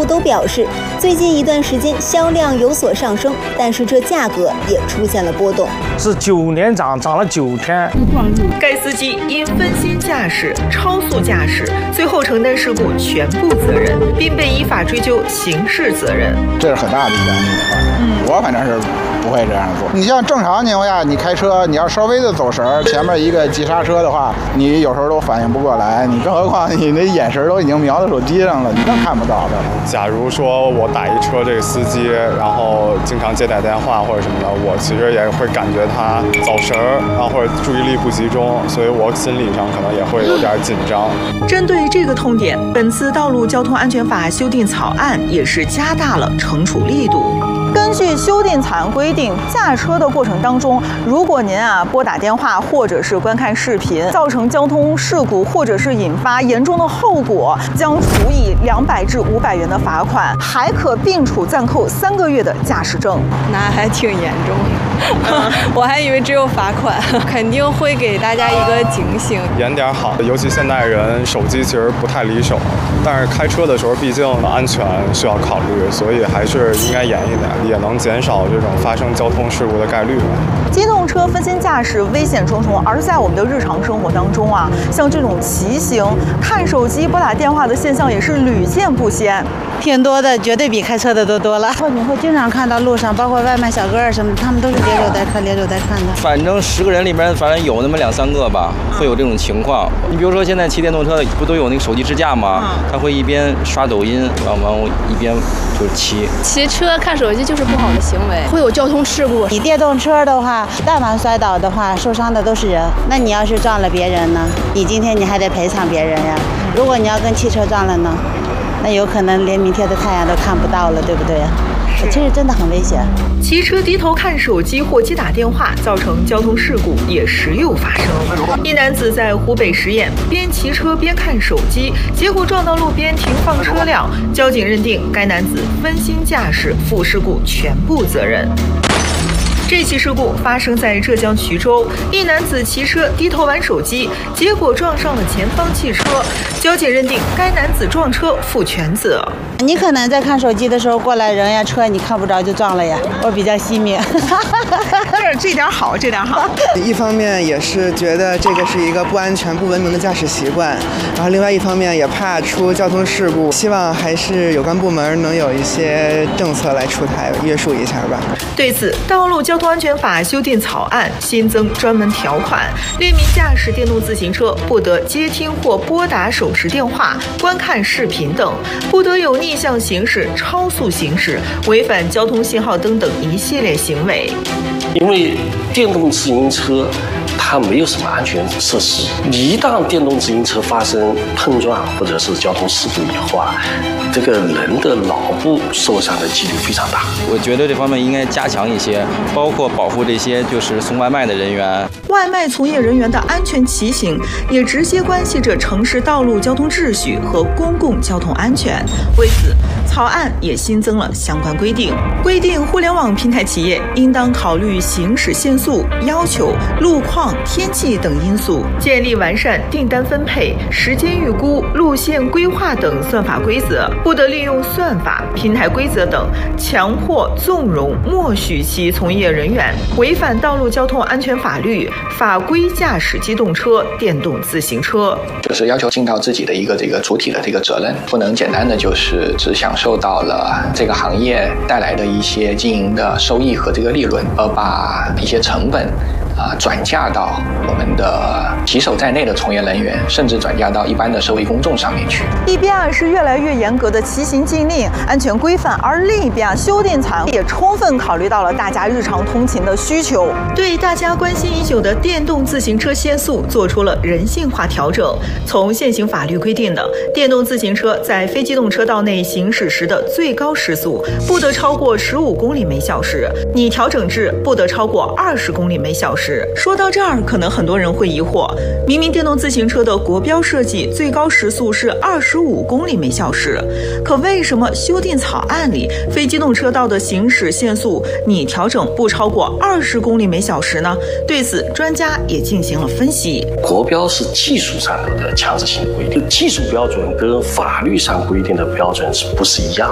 户都表示，最近一段时间销量有所上升，但是这价格也出现了波动。 是9连涨了9天。 该司机因分心驾驶、超速驾驶，最后承担事故全部责任，并被依法追究刑事责任。 这是很大的一个安全隐患。我反正是不会这样做。你像正常情况下，你开车你要稍微的走神儿，前面一个急刹车的话，你有时候都反应不过来，你更何况你那眼神都已经瞄到手机上了，你更看不到的。 假如说我打一车这个司机，然后经常接打电话或者什么的，我其实也会感觉他走神儿，然后或者注意力不集中，所以我心理上可能也会有点紧张。 针对这个痛点，本次道路交通安全法修订草案也是加大了惩处力度。根据修订草案规定，驾车的过程当中，如果您拨打电话或者是观看视频，造成交通事故或者是引发严重的后果，将处以200至500元的罚款，还可并处暂扣3个月的驾驶证。 那还挺严重的，我还以为只有罚款，肯定会给大家一个警醒。 严点好，尤其现代人手机其实不太离手，但是开车的时候毕竟安全需要考虑，所以还是应该严一点，也能减少这种发生交通事故的概率吧。 机动车分心驾驶危险重重，而在我们的日常生活当中像这种骑行、看手机、拨打电话的现象也是屡见不鲜。 挺多的，绝对比开车的都多了。你会经常看到路上，包括外卖小哥什么，他们都是连走带看的。 反正10个人里边，反正有那么2、3个吧，会有这种情况。你比如说现在骑电动车的不都有那个手机支架吗？他会一边刷抖音，然后一边就是骑。 骑车看手机就是不好的行为，会有交通事故。 你电动车的话，但凡摔倒的话，受伤的都是人。那你要是撞了别人呢？你今天你还得赔偿别人呀。如果你要跟汽车撞了呢？那有可能连明天的太阳都看不到了，对不对？其实真的很危险。 骑车低头看手机或接打电话，造成交通事故也时有发生。一男子在湖北十堰边骑车边看手机，结果撞到路边停放车辆，交警认定该男子分心驾驶，负事故全部责任。这起事故发生在浙江衢州，一男子骑车低头玩手机，结果撞上了前方汽车。交警认定该男子撞车负全责。 你可能在看手机的时候过来人呀车，你看不着就撞了呀。我比较细密， 这点好。 一方面也是觉得这个是一个不安全、不文明的驾驶习惯，然后另外一方面也怕出交通事故，希望还是有关部门能有一些政策来出台约束一下吧。 对此，道路交通安全法修订草案新增专门条款，列明驾驶电动自行车不得接听或拨打手持电话、观看视频等，不得有逆向行驶、超速行驶、违反交通信号灯等一系列行为。 因为电动自行车它没有什么安全设施，一旦电动自行车发生碰撞或者是交通事故以后这个人的脑部受伤的几率非常大。 我觉得这方面应该加强一些，包括保护这些就是送外卖的人员。 外卖从业人员的安全骑行也直接关系着城市道路交通秩序和公共交通安全。为此，草案也新增了相关规定，规定互联网平台企业应当考虑行驶限速要求、路况、天气等因素，建立完善订单分配、时间预估、路线规划等算法规则，不得利用算法、平台规则等强迫、纵容、默许其从业人员违反道路交通安全法律法规驾驶机动车、电动自行车， 就是要求尽到自己的一个主体的这个责任，不能简单的就是只享受到了这个行业带来的一些经营的收益和这个利润，而把一些成本转嫁到我们的骑手在内的从业人员，甚至转嫁到一般的社会公众上面去。 一边是越来越严格的骑行禁令、安全规范，而另一边修订草案也充分考虑到了大家日常通勤的需求，对大家关心已久的电动自行车限速做出了人性化调整。从现行法律规定的电动自行车在非机动车道内行驶时的最高时速不得超过15公里每小时，拟调整至不得超过20公里每小时。说到这儿，可能很多人会疑惑，明明电动自行车的国标设计最高时速是25公里每小时，可为什么修订草案里非机动车道的行驶限速拟调整不超过20公里每小时呢？对此，专家也进行了分析。 国标是技术上的强制性规定，技术标准跟法律上规定的标准是不是一样？